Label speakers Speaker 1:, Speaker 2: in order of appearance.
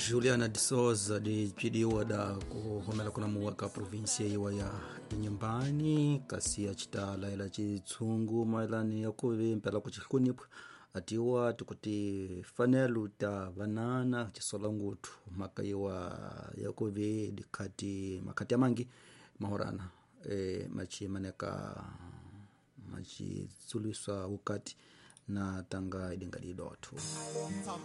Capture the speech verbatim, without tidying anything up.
Speaker 1: Juliana de Souza de pediu da kuhomela kuna muwaka provinsia iwa ya nyumbani kasi ya chitala ila chitsungu mailani ya kuvi mpela kuchikunipu atiwa tukuti fanelu ta banana chisola ngutu maka iwa ya kuvi dikati makati ya mangi mahorana e, machi maneka machi tsuliswa ukati na tanga idingali dotu